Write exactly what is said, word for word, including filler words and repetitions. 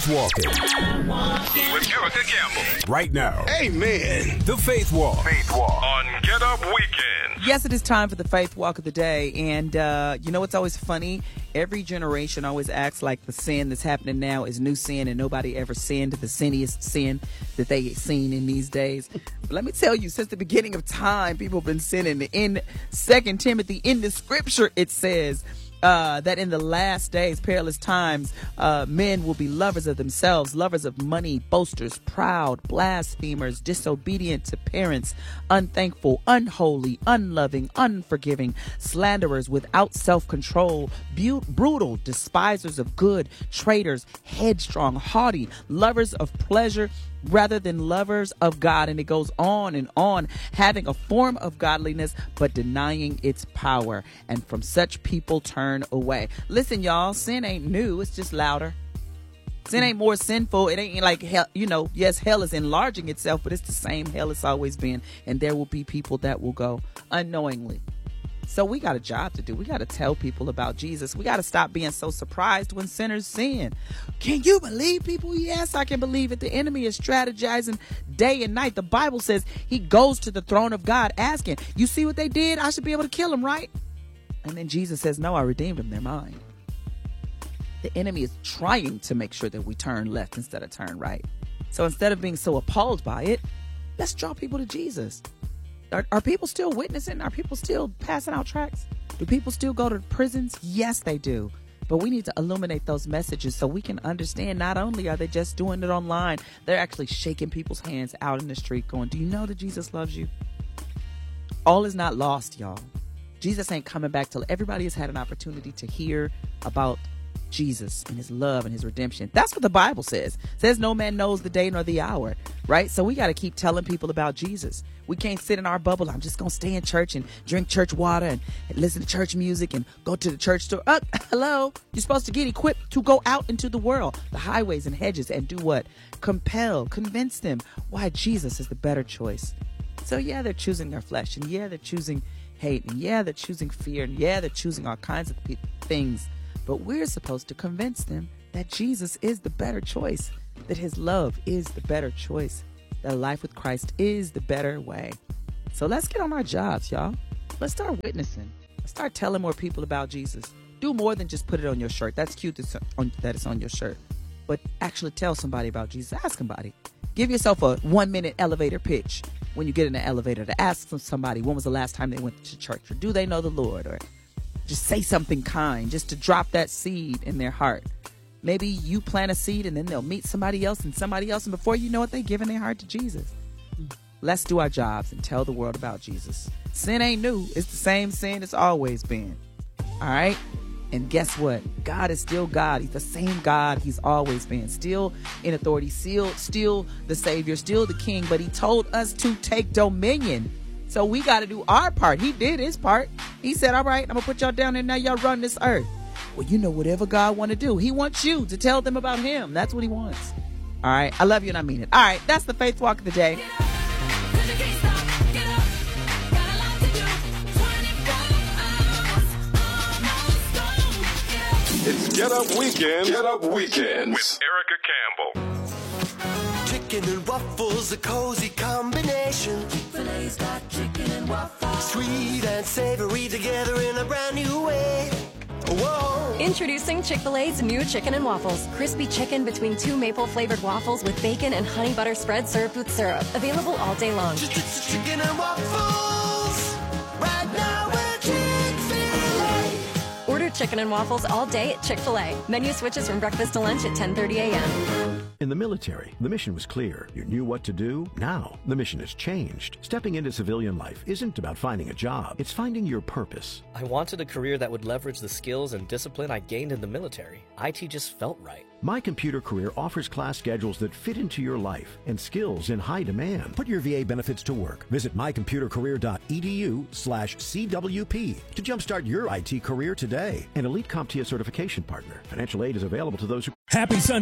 Walking. With Erica Campbell. Right now. Amen. The Faith Walk. Faith Walk. On Get Up Weekend. Yes, it is time for the Faith Walk of the day. And uh, you know what's always funny? Every generation always acts like the sin that's happening now is new sin, and nobody ever sinned the sinniest sin that they seen in these days. But let me tell you, since the beginning of time, people have been sinning. In Second Timothy, in the scripture, it says Uh, that in the last days, perilous times, uh, men will be lovers of themselves, lovers of money, boasters, proud, blasphemers, disobedient to parents, unthankful, unholy, unloving, unforgiving, slanderers, without self-control, bu- brutal, despisers of good, traitors, headstrong, haughty, lovers of pleasure rather than lovers of God. And it goes on and on, having a form of godliness, but denying its power. And from such people turn away. Listen, y'all, sin ain't new. It's just louder. Sin ain't more sinful. It ain't like hell, you know, yes, hell is enlarging itself, but it's the same hell it's always been. And there will be people that will go unknowingly. So we got a job to do. We got to tell people about Jesus. We got to stop being so surprised when sinners sin. Can you believe people? Yes, I can believe it. The enemy is strategizing day and night. The Bible says he goes to the throne of God asking, you see what they did? I should be able to kill them, right? And then Jesus says, no, I redeemed them. They're mine. The enemy is trying to make sure that we turn left instead of turn right. So instead of being so appalled by it, let's draw people to Jesus. Are, are people still witnessing? Are people still passing out tracts? Do people still go to prisons? Yes, they do. But we need to illuminate those messages so we can understand not only are they just doing it online, they're actually shaking people's hands out in the street going, do you know that Jesus loves you? All is not lost, y'all. Jesus ain't coming back till everybody has had an opportunity to hear about Jesus and his love and his redemption. That's what the Bible says. It says no man knows the day nor the hour, right? So we got to keep telling people about Jesus. We can't sit in our bubble. I'm just going to stay in church and drink church water and, and listen to church music and go to the church store. Uh, hello. You're supposed to get equipped to go out into the world, the highways and hedges, and do what? Compel, convince them why Jesus is the better choice. So yeah, they're choosing their flesh, and yeah, they're choosing hate, and yeah, they're choosing fear, and yeah, they're choosing all kinds of pe- things. But we're supposed to convince them that Jesus is the better choice, that his love is the better choice, that life with Christ is the better way. So let's get on our jobs, y'all. Let's start witnessing. Let's start telling more people about Jesus. Do more than just put it on your shirt. That's cute that it's on, that it's on your shirt. But actually tell somebody about Jesus. Ask somebody. Give yourself a one-minute elevator pitch when you get in the elevator to ask somebody when was the last time they went to church, or do they know the Lord, or just say something kind, just to drop that seed in their heart. Maybe you plant a seed and then they'll meet somebody else and somebody else, and before you know it, they're giving their heart to Jesus. Let's do our jobs and tell the world about Jesus. Sin ain't new. It's the same sin it's always been. All right? And guess what? God is still God. He's the same God he's always been. Still in authority, still, still the Savior, still the King. But he told us to take dominion. So we got to do our part. He did his part. He said, all right, I'm going to put y'all down there. Now y'all run this earth. Well, you know, whatever God want to do, he wants you to tell them about him. That's what he wants. All right. I love you and I mean it. All right. That's the Faith Walk of the day. It's Get Up Weekend. Get Up Weekends with Erica Campbell. Chicken and waffles, a cozy combination. Chick-fil-A's got chicken and waffles. Sweet and savory together in a brand new way. Whoa! Introducing Chick-fil-A's new chicken and waffles. Crispy chicken between two maple-flavored waffles with bacon and honey butter spread served with syrup. Available all day long. Chicken and waffles. Right now at Chick-fil-A. Order chicken and waffles all day at Chick-fil-A. Menu switches from breakfast to lunch at ten thirty a.m. In the military, the mission was clear. You knew what to do. Now, the mission has changed. Stepping into civilian life isn't about finding a job. It's finding your purpose. I wanted a career that would leverage the skills and discipline I gained in the military. I T just felt right. My Computer Career offers class schedules that fit into your life and skills in high demand. Put your V A benefits to work. Visit mycomputercareer.edu slash CWP to jumpstart your I T career today. An Elite CompTIA certification partner. Financial aid is available to those who... Happy Sunday.